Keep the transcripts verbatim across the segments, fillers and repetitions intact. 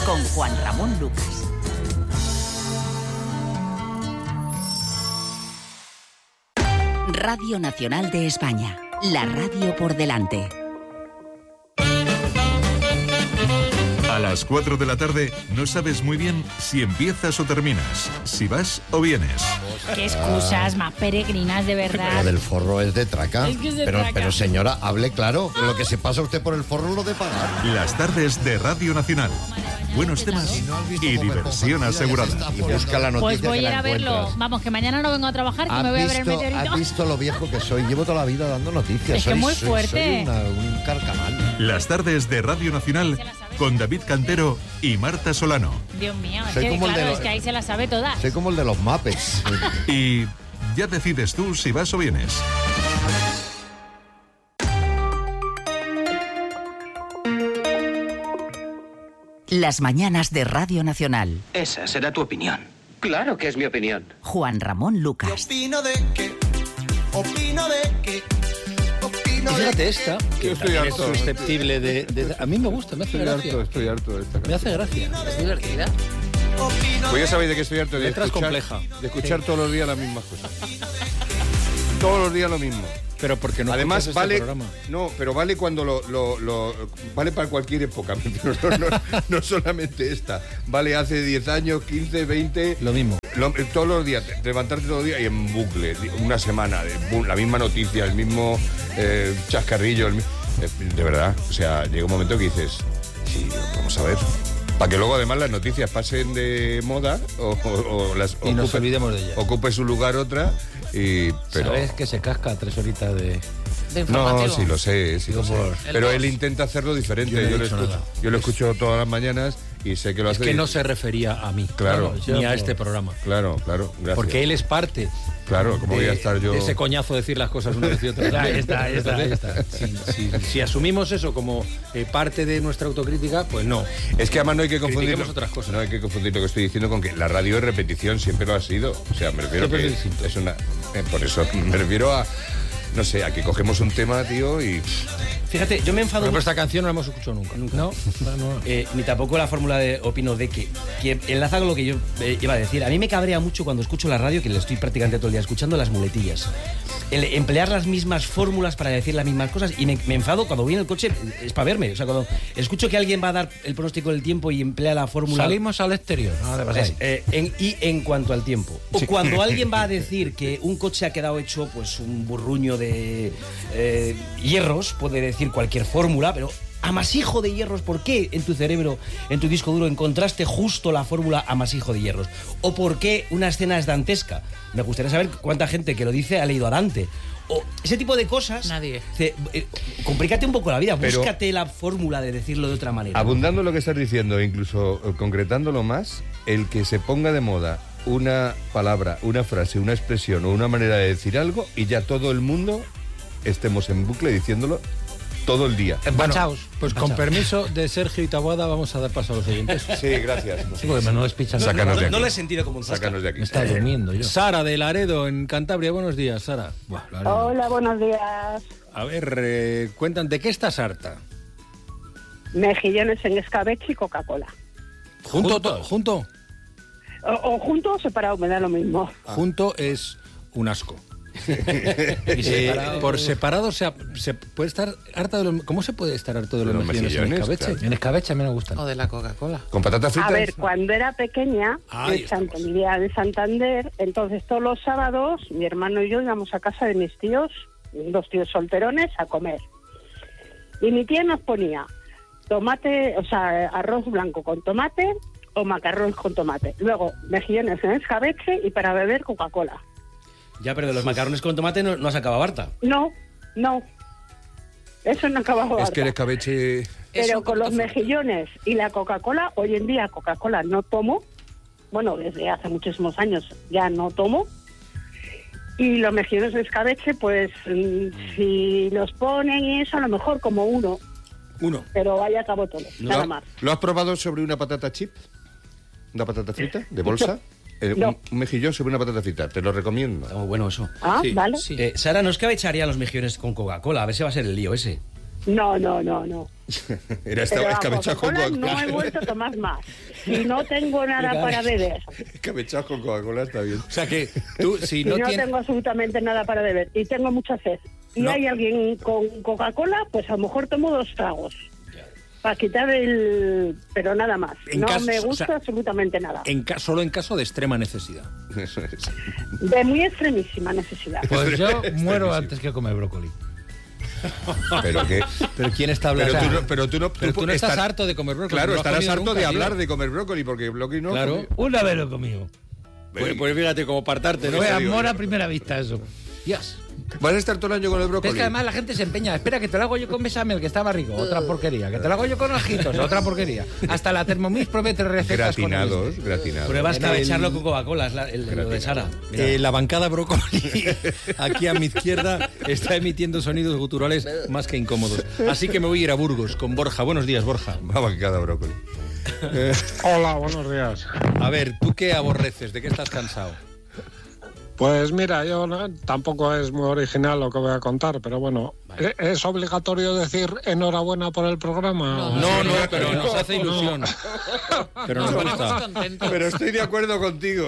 con Juan Ramón Lucas. Radio Nacional de España, la radio por delante. A las cuatro de la tarde no sabes muy bien si empiezas o terminas, si vas o vienes. Qué excusas más peregrinas, de verdad. Lo del forro es de traca. Es que es de pero, traca. pero señora, hable claro. Lo que se pasa usted por el forro es lo de pagar. Las tardes de Radio Nacional. Buenos temas y diversión asegurada. Y busca la noticia. Pues voy que a ir la a verlo. encuentras. Vamos, que mañana no vengo a trabajar, que ¿Has me voy a ver el visto- meteorito. ¿Has visto lo viejo que soy? Llevo toda la vida dando noticias. Es que soy, muy soy- fuerte. Soy una- un carcamal. Las tardes de Radio Nacional con David Cantero y Marta Solano. Dios mío, es Soy que, como el de claro, los- es que ahí se las sabe todas. Soy como el de los Muppets. Y ya decides tú si vas o vienes. Las mañanas de Radio Nacional. Esa será tu opinión. Claro que es mi opinión. Juan Ramón Lucas. Opino de que, opino de que, opino Y de fíjate que. esta, que Yo estoy también harto. es susceptible de, de- A mí me gusta, me hace Estoy gracia. harto, estoy harto de esta Me hace gracia. Es divertida. Opino Pues ya de sabéis de qué estoy harto, de Letras escuchar, compleja. de escuchar todos los días las mismas cosas. Todos los días lo mismo. Pero porque no Además escuchas vale, este programa. no, pero vale cuando lo, lo- lo- vale para cualquier época, no, no, no solamente esta. Vale hace diez años, quince, veinte, Lo mismo. lo- todos los días, te- levantarte todos los días y en bucle, una semana, de, boom, la misma noticia, el mismo eh, chascarrillo, el mi- eh, de verdad, o sea, llega un momento que dices, sí, vamos a ver. Para que luego además las noticias pasen de moda o, o- o las Y nos ocupen- olvidemos de ellas. ocupe su lugar otra y pero ¿Sabes que se casca tres horitas de... no, sí lo sé, sí lo sé. por- Pero él intenta hacerlo diferente. Yo no he Yo, lo dicho escucho, nada. yo lo escucho todas las mañanas y sé que lo Es hace. que no se refería a mí. Claro. Ni a este programa. Claro, claro. Gracias. Porque él es parte. Claro, ¿cómo voy a estar yo? de ese coñazo de decir las cosas una vez y otra. Ahí está, ahí está, ahí está. Si, si- si asumimos eso como eh, parte de nuestra autocrítica, pues no. Es que además no hay que confundir. Critiquemos otras cosas. No hay que confundir lo que estoy diciendo con que la radio es repetición, siempre lo ha sido. O sea, me refiero Siempre que es distinto. es una. eh, por eso me refiero a. No sé, a que cogemos un tema, tío, y. Fíjate, yo me enfado Pero mucho, esta canción no la hemos escuchado nunca. Nunca. No, no, no. eh, ni tampoco la fórmula de opino de que, que enlaza con lo que yo eh, iba a decir. A mí me cabrea mucho cuando escucho la radio, que le estoy prácticamente todo el día escuchando las muletillas. El emplear las mismas fórmulas para decir las mismas cosas, y me, me enfado cuando voy en el coche, es para verme. O sea, cuando escucho que alguien va a dar el pronóstico del tiempo y emplea la fórmula... Salimos al exterior. No, de Es, eh, en- y en cuanto al tiempo. O cuando alguien va a decir que un coche ha quedado hecho pues un burruño de eh, hierros, puede decir cualquier fórmula, pero amasijo de hierros, ¿por qué en tu cerebro, en tu disco duro, encontraste justo la fórmula amasijo de hierros? ¿O por qué una escena es dantesca? Me gustaría saber cuánta gente que lo dice ha leído a Dante. O ese tipo de cosas. Nadie. Dice, eh, complícate un poco la vida, Pero- búscate la fórmula de decirlo de otra manera. Abundando en lo que estás diciendo, incluso eh, concretándolo más, el que se ponga de moda una palabra, una frase, una expresión o una manera de decir algo y ya todo el mundo estemos en bucle diciéndolo todo el día. Bueno, Empachaos. pues con permiso de Sergio y Taboada vamos a dar paso a los siguientes. Sí, gracias. Sí, porque no es picha. no, sácanos no- de aquí. no lo he sentido como un zasca. Sácanos de aquí. Me está durmiendo yo. Sara de Laredo, en Cantabria. Buenos días, Sara. Buah, Laredo. Hola, buenos días. A ver, eh, cuentan, ¿de qué estás harta? Mejillones en escabeche y Coca-Cola. ¿Junto? ¿Juntos? to- ¿Junto? O, o juntos o separados, me da lo mismo. Junto es un asco. Y Eh, separado. por separado se, se puede estar harta de los... ¿Cómo se puede estar harto de los, De los mejillones en mejillones, escabeche? claro. En escabeche a mí me gustan. O de la Coca-Cola. ¿Con patatas fritas? A ver, cuando era pequeña, Ahí en Sant- estamos. vivía en Santander, entonces todos los sábados mi hermano y yo íbamos a casa de mis tíos, dos tíos solterones, a comer. Y mi tía nos ponía tomate, o sea, arroz blanco con tomate o macarrones con tomate. Luego, mejillones en escabeche y para beber Coca-Cola. Ya, pero de los macarrones con tomate no, no has acabado harta. No, no. Eso no acababa. Es que el escabeche... Pero un con los poquito mejillones y la Coca-Cola, hoy en día Coca-Cola no tomo. Bueno, desde hace muchísimos años ya no tomo. Y los mejillones de escabeche, pues mm, si los ponen y eso, a lo mejor como uno. Uno. Pero ahí acabó todo, ¿Lo, nada ha- más. ¿Lo has probado sobre una patata chip? ¿Una patata frita de bolsa? Eh, No. un, un mejillón sobre una patata frita, te lo recomiendo. Está muy bueno eso. Ah, Sí, vale. sí. Eh, Sara, no es que echaría los mejillones con Coca-Cola, a ver si va a ser el lío ese. No, no, no, no. Era esta Pero escabechados con Coca-Cola Coca-Cola. no he vuelto a tomar más. Y no tengo nada para beber. Escabechados con Coca-Cola está bien. O sea que tú, si Y no no tienes... tengo absolutamente nada para beber. Y tengo mucha sed. Y No. hay alguien con Coca-Cola, pues a lo mejor tomo dos tragos. Para quitar el... Pero nada más. En no caso- me o gusta sea, absolutamente nada. En ca- solo en caso de extrema necesidad. Eso es. De muy extremísima necesidad. Pues yo muero antes que comer brócoli. Pero que... Pero ¿quién está hablando? Pero tú O sea, no, pero tú no, pero tú no estás estar- harto de comer brócoli. Claro, no lo has estarás comido harto nunca, de tío. hablar de comer brócoli, porque brócoli no... Claro. Una vez lo he comido. Pues, pues fíjate, como partarte, ¿no? Fue Eso digo amor yo. a primera vista eso. Dios. ¿Vas a estar todo el año con el brócoli? Es que además la gente se empeña. Espera, que te lo hago yo con bechamel, que está más rico. Otra porquería. Que te lo hago yo con ojitos. Otra porquería. Hasta la Thermomix promete recetas con Gratinados, el- gratinados. Pruebas Bueno, cabecharlo el- con Coca-Cola, es la- el, lo de Sara. Mira. Eh, la bancada brócoli aquí a mi izquierda está emitiendo sonidos guturales más que incómodos. Así que me voy a ir a Burgos con Borja. Buenos días, Borja. Va bancada brócoli. Hola, buenos días. A ver, ¿tú qué aborreces? ¿De qué estás cansado? Pues mira, yo no- tampoco es muy original lo que voy a contar, pero bueno, ¿e- ¿es obligatorio decir enhorabuena por el programa? No, no, pero nos hace ilusión. Pero nos gusta. Pero estoy de acuerdo contigo.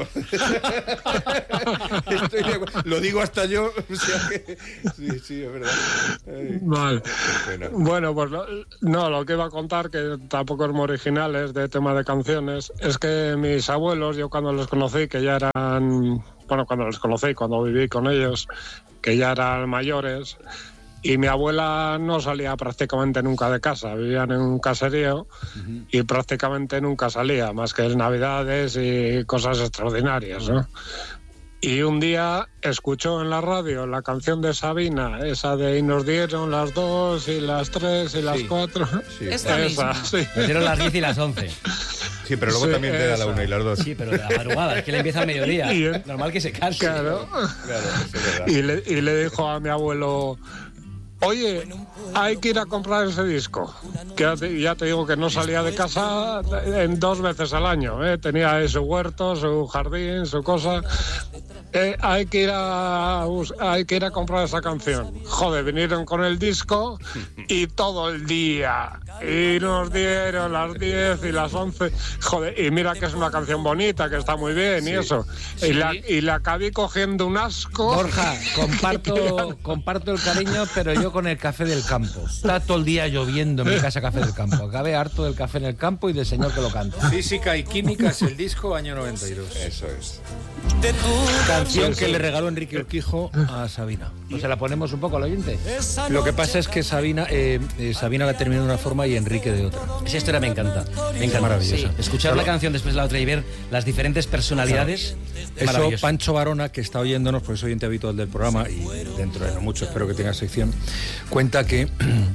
Estoy de acuerdo. Lo digo hasta yo. O sea que... Sí, sí, es verdad. Ay, Vale. qué pena. Bueno, pues lo- no, lo que iba a contar, que tampoco es muy original, es de tema de canciones, es que mis abuelos, yo cuando los conocí, que ya eran, bueno, cuando los conocí, cuando viví con ellos, que ya eran mayores, y mi abuela no salía prácticamente nunca de casa, vivían en un caserío y prácticamente nunca salía, más que en Navidades y cosas extraordinarias, ¿no? Y un día escuchó en la radio la canción de Sabina, esa de y nos dieron las dos y las tres y las Sí. cuatro. Sí, Esta Esa, misma. sí. Nos dieron las diez y las once. sí, pero luego Sí, también te da la esa. una y las dos. Sí, pero de la madrugada, es que le empieza al mediodía. Y, eh, Normal que se canse. Claro. Claro, eso es verdad. Y le, y le dijo a mi abuelo, oye, hay que ir a comprar ese disco. Que ya te, ya te digo que no salía de casa en dos veces al año. ¿eh? Tenía ahí su huerto, su jardín, su cosa. Eh, hay que ir a bus- hay que ir a comprar esa canción. Joder, vinieron con el disco y todo el día. Y nos dieron las diez y las once. Joder, y mira que es una canción bonita, que está muy bien y eso. Y, la, y la acabé cogiendo un asco. Borja, comparto, comparto el cariño, pero yo con el café del campo. Está todo el día lloviendo en mi casa café del campo. Acabé harto del café en el campo y del señor que lo canta. Física y Química es el disco, año noventa y dos. Eso es. Canción que le regaló Enrique Urquijo a Sabina. Pues se la ponemos un poco al oyente. Lo que pasa es que Sabina, eh, eh, Sabina la terminó de una forma y Enrique de otra. Esa historia me encanta. Me encanta. Maravillosa. Sí. Escuchar una canción después de la otra y ver las diferentes personalidades. Eso, maravilloso. Pancho Barona, que está oyéndonos, porque es oyente habitual del programa y dentro de no mucho espero que tenga sección, cuenta que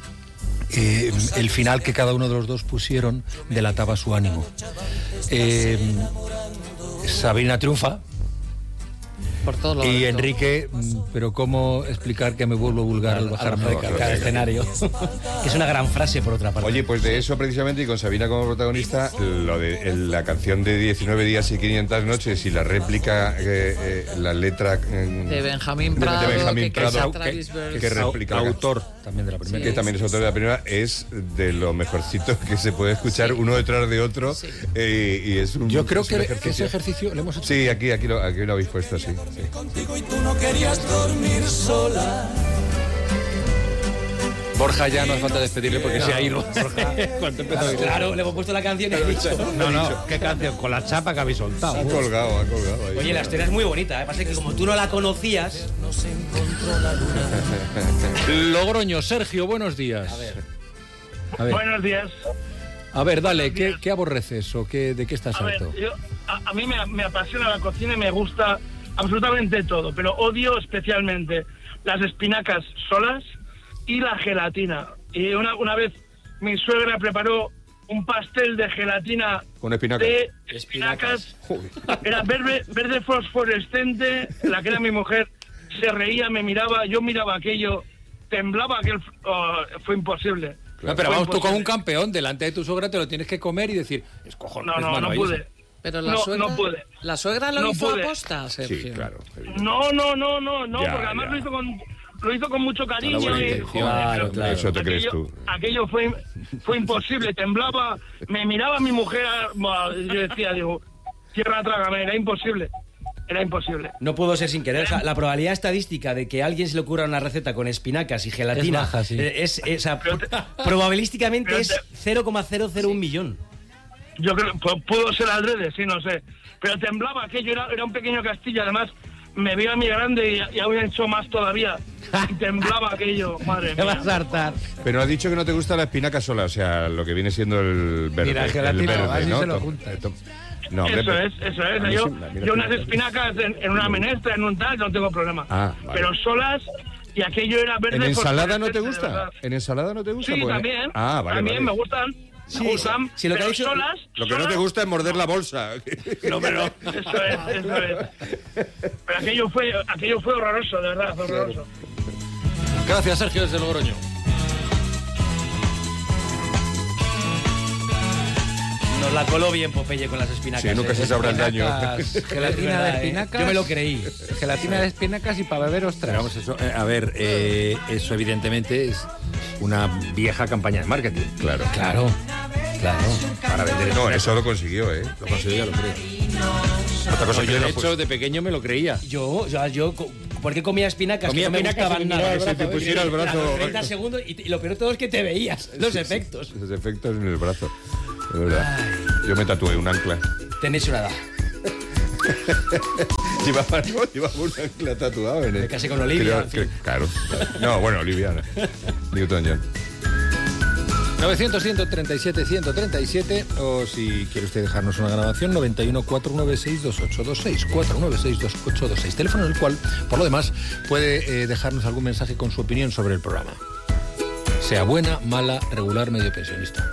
eh, el final que cada uno de los dos pusieron delataba su ánimo. Eh, Sabina triunfa. Por todo lo Y alto. Enrique, mm, pero ¿cómo explicar que me vuelvo vulgar al bajarme de cada, cada cada escenario. Que es una gran frase, por otra parte. Oye, pues de eso precisamente, y con Sabina como protagonista, lo de el- la canción de diecinueve días y quinientas noches y la réplica, eh, eh, la letra eh, De Benjamín de- Prado, de Benjamín que Prado, canta que, Travis que, Berg. que replica la autor también de la primera. que también es autor de la primera, es de lo mejorcito que se puede escuchar uno detrás de otro. Sí. eh, y es un, Yo creo es un que, que ese ejercicio lo hemos hecho. Sí, aquí, aquí, lo, aquí lo habéis puesto, sí. sí. Borja ya no hace falta despedirle porque se ha ido. Cuando empezó a oír Claro, eso. le hemos puesto la canción y he dicho. No, no, qué canción, con la chapa que habéis soltado. Ha colgado, ha colgado. Ahí. Oye, la historia es muy bonita, ¿eh? Pasa que como tú no la conocías. Logroño, Sergio, buenos días. A ver, Buenos días. a ver dale, ¿qué, qué aborreces o qué, de qué estás A ver, harto? yo, a, a mí me, me apasiona la cocina y me gusta absolutamente todo, pero odio especialmente las espinacas solas y la gelatina. Y una, una vez mi suegra preparó un pastel de gelatina Con espinacas. de espinacas. Era verde, verde fosforescente, la que era mi mujer se reía, me miraba, yo miraba aquello, temblaba aquel... oh, fue imposible. No, pero Fue vamos, tú como un imposible. campeón, delante de tu suegra te lo tienes que comer y decir, es cojones, No, es no, no maravilloso. pude. Pero la No, suegra, no pude. la suegra lo No hizo pude. aposta, Sergio. Sí, claro. No, no, no, no, no, Ya, porque además ya. lo hizo con, lo hizo con mucho cariño. Con la buena y, intención. joder, Claro, eso- claro. Eso te aquello, crees tú. Aquello fue, fue imposible, temblaba, me miraba mi mujer, buah, yo decía, digo, tierra trágame, era imposible. Era imposible. No pudo ser sin querer. O sea, la probabilidad estadística de que a alguien se le ocurra una receta con espinacas y gelatina Es baja, sí. eh, es, es- o sea, probabilísticamente pero es te- cero coma cero cero uno millón. Yo creo, pu- pudo ser adrede, sí, no sé. Pero temblaba aquello, era, era un pequeño castillo, además me vio a mí grande y, y había hecho más todavía. Y temblaba aquello, madre Te mía. vas a hartar. Pero has dicho que no te gusta la espinaca sola, o sea, lo que viene siendo el verde. Mira, el gelatina, verde, así ¿no? se lo To- juntas. to- No, hombre, eso pero- es, eso es. a mí Yo, sí, mira, yo unas mira. espinacas en, en una menestra, en un tal, no tengo problema. Ah, vale. Pero solas, y aquello era verde. ¿En por ensalada no te parecerse, de gusta? verdad. ¿En ensalada no te gusta? Sí, Porque- también. Ah, vale, También vale. me gustan. Sí, me gustan, sí, lo que ha pero dicho- solas, Lo que no te solas, gusta es morder la bolsa. No, pero... Eso es, eso es. Pero aquello fue, aquello fue horroroso, de verdad, horroroso. Gracias, Sergio, desde Logroño. Nos la coló bien Popeye con las espinacas. Sí, nunca ¿eh? se sabrá el daño. Espinacas, gelatina Es de verdad, ¿eh? espinacas. Yo me lo creí. Gelatina de espinacas y para beber ostras. Pero vamos, eso, eh, a ver, eh, eso evidentemente es una vieja campaña de marketing. Claro. Claro, claro. Para vender No, eso lo consiguió, ¿eh? Lo conseguía, lo creo. Otra cosa Yo, que de no hecho, de pequeño me lo creía. Yo, yo, yo, co- ¿por qué comía espinacas? Comía que no me espinacas gustaban y me nada. miraba el Si te brazo, pusiera el A brazo... los treinta segundos y, y lo peor de todo es que te veías los efectos. Los efectos en el brazo. De verdad. Yo me tatué un ancla. Tenéis una edad. Llevaba, no, llevaba un ancla tatuado en el... Me casé con Olivia. Creo que- claro. No, bueno, Olivia. no. Newton John. novecientos, ciento treinta y siete, ciento treinta y siete, o si quiere usted dejarnos una grabación, noventa y uno, cuatrocientos noventa y seis, veintiocho veintiséis, cuatrocientos noventa y seis, veintiocho veintiséis, teléfono en el cual, por lo demás, puede eh, dejarnos algún mensaje con su opinión sobre el programa. Sea buena, mala, regular, medio pensionista.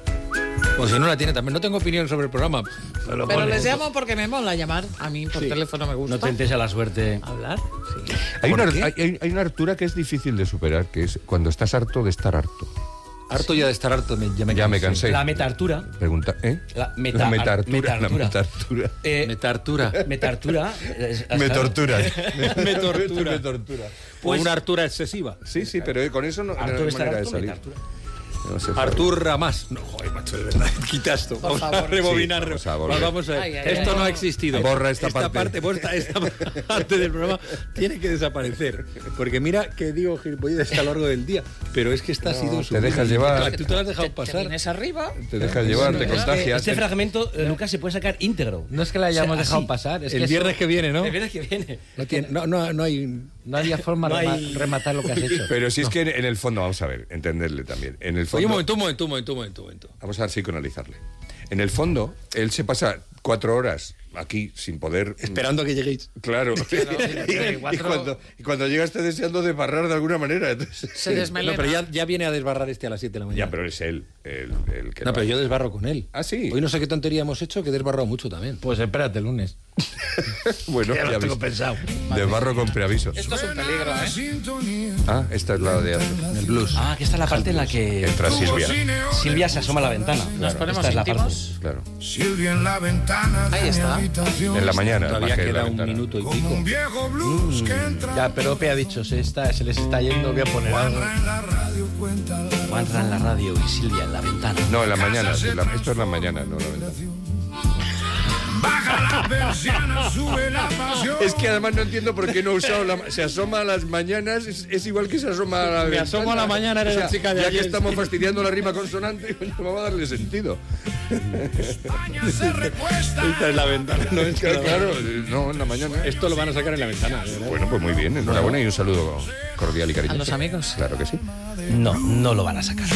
O si no la tiene también, no tengo opinión sobre el programa. me lo Pero pone. les llamo porque me mola llamar. A mí por Sí. teléfono me gusta. No tentes a la suerte. Hablar. Sí. Hay ¿Por una, qué? hay, hay- hay una hartura que es difícil de superar, que es cuando estás harto de estar harto. Harto ya de estar harto, me- ya me Ya me cansé. cansé. La meta-hartura. Pregunta, ¿eh? La meta- La meta-hartura. La meta-hartura. meta-hartura. Eh, Metartura. Meta-hartura. es- Me hasta- tortura. Me tortura. Me tortura. O una hartura excesiva. Sí, sí, pero con eso no, no Harto hay de estar manera de harto, salir. meta-hartura. No se Artur Ramás. No, joder, macho, de verdad. Quita esto. Por Vamos a favor. rebobinar. Sí, vamos a Vamos, volver. vamos a ver. Ay, ay, esto ay. no ha existido. Borra esta parte. Esta, esta parte del programa tiene que desaparecer. Porque mira que digo gilipollas a lo largo del día. Pero es que esta ha sido su. te dejas llevar. Tú te lo has dejado Te, te pasar. vienes arriba. Te dejas llevar, te Es que contagias. Este fragmento, eh, Lucas, se puede sacar íntegro. No es que la hayamos O sea, dejado así. pasar, es El que viernes eso- que viene, ¿no? El viernes que viene. No, tiene- no, no, no hay. no había forma No de hay- rema- rematar lo que has hecho. Pero si es que en, en el fondo, vamos a ver, entenderle también. En el fondo, Oye, un momento, un momento, un momento, un momento. un momento. Vamos a psicoanalizarle. En el fondo, él se pasa cuatro horas aquí sin poder... Esperando a que lleguéis. Claro. y, cuatro- y cuando, y cuando llega esté deseando desbarrar de alguna manera. Entonces, Se No, desmelena. pero ya, ya viene a desbarrar este a las siete de la mañana. ya, pero es él el, el que... No, lo pero hace. yo desbarro con él. Ah, sí. Hoy no sé qué tontería hemos hecho, que he desbarrado mucho también. Pues espérate el lunes. Bueno, Ya ya lo tengo ves. pensado. Desbarro con preaviso. Esto es un peligro, ¿eh? Ah, esta es la de El blues. Ah, que esta es la parte en la que Entra Silvia. Silvia se asoma a la ventana. Nos ponemos Esta es la parte. íntimos. Claro. Silvia en la ventana de Ahí está. mi habitación. En la mañana. Todavía bajé la queda un ventana. minuto y Como pico. un viejo blues que entra Ya, pero Ope ha dicho, se, está, se les está yendo, voy a poner algo. en la radio, cuenta la Juanra en la radio y Silvia en la ventana. No, en la mañana. en la- esto es la mañana, no la ventana. baja la persiana, sube la pasión. Es que además no entiendo por qué no ha usado la... Se asoma a las mañanas, es, es igual que se asoma a la Me ventana. asomo a la mañana, eres la chica de ya ayer, que estamos sí. fastidiando la rima consonante, coño, vamos a darle sentido. España se recuesta. Esta es la ventana, no es que Claro, claro, no, en la mañana. Esto lo van a sacar en la ventana. ¿verdad? Bueno, pues muy bien, enhorabuena y un saludo cordial y cariñoso. A los amigos. Claro que sí. No, no lo van a sacar.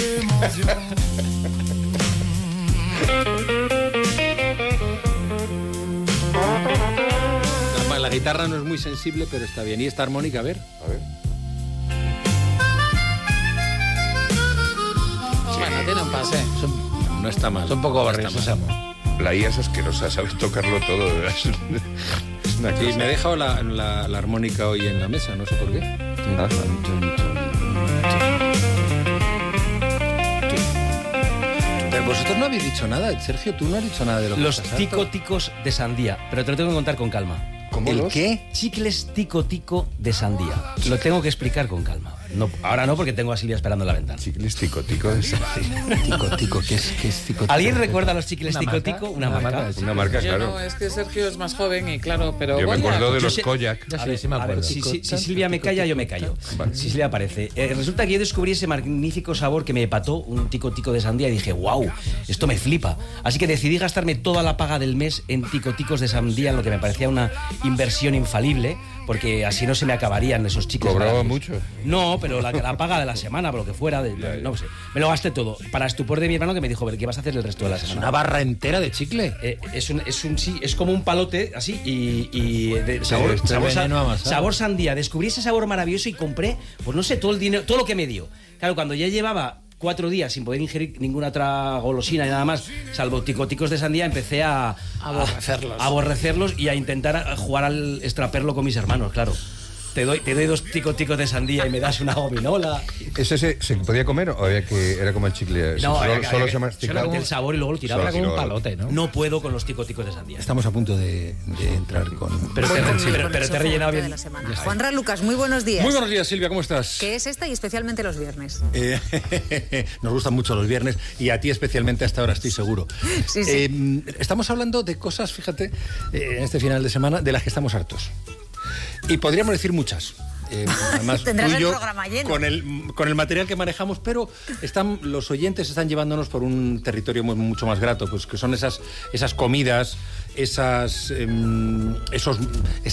La, la guitarra no es muy sensible, pero está bien. ¿Y esta armónica, a ver? A ver. Bueno, tiene un pase. No está mal. Son un poco No barrios, está mal. Sésamo. La I A es asquerosa, sabes tocarlo todo. de verdad. Es una Sí, cosa. me he dejado la, la- la armónica hoy en la mesa, no sé por qué. Ah, Pero vosotros no habéis dicho nada, Sergio, tú no has dicho nada de lo que Los pasa. ticoticos de sandía. Pero te lo tengo que contar con calma. cómodos. qué? Chicles tico tico de sandía. Lo tengo que explicar con calma. No, ahora no, porque tengo a Silvia esperando en la ventana. Chicles tico tico de sandía. Tico tico, ¿qué es, qué es tico tico? ¿Alguien recuerda los chicles Una tico marca, tico? Una, una marca. marca. Una marca, Yo claro. no, es que Sergio es más joven y claro, pero... Yo me Goya, acuerdo de yo los sé- Koyak. Ya A sí, ver, sí me a ver, acuerdo. si, si- si Silvia me calla, yo me callo. Vale. Si Silvia aparece. Eh, resulta que yo descubrí ese magnífico sabor que me pató, un tico tico de sandía, y dije, wow, esto me flipa. Así que decidí gastarme toda la paga del mes en tico ticos de sandía, en lo que me parecía una inversión infalible, porque así no se me acabarían esos chicos. ¿Cobraba baratos. mucho? No, pero la, la paga de la semana, por lo que fuera, de- Ya, ya. no sé. Me lo gasté todo. Para estupor de mi hermano, que me dijo, "Ver, ¿qué vas a hacer el resto de la Es semana?". una barra entera de chicle. Eh, es, un, es, un, sí, es como un palote así y, y de sabor, este sabor, sa- veneno amasado. sabor sandía. Descubrí ese sabor maravilloso y compré, pues no sé, todo el dinero, todo lo que me dio. Claro, cuando ya llevaba cuatro días sin poder ingerir ninguna otra golosina y nada más, salvo ticoticos de sandía, empecé a, a Aborrecerlos. a aborrecerlos y a intentar a jugar al extraperlo con mis hermanos, claro. Te doy, te doy dos ticoticos de sandía y me das una gominola. ¿Ese se, se podía comer o había que era como el chicle? No, solo, había que- solo había se que- masticaba. solo el sabor y luego lo tiraba. Solo Era como un tiraba. palote, ¿no? No puedo con los ticoticos de sandía. Estamos a punto de, de entrar con... Pero, Voy te, con- pero- con pero el te he rellenado favorito de bien. la semana. Juanra Lucas, muy buenos días. Muy buenos días, Silvia, ¿cómo estás? Que es esta y especialmente los viernes. Eh, nos gustan mucho los viernes y a ti especialmente hasta ahora, estoy seguro. Sí, sí. Eh, estamos hablando de cosas, fíjate, eh, en este final de semana, de las que estamos hartos. Y podríamos decir muchas. Eh, además, Tendrás tú y el yo, programa lleno. con el, con el material que manejamos, pero están, los oyentes están llevándonos por un territorio muy- mucho más grato, pues que son esas, esas comidas, esas, em, esos,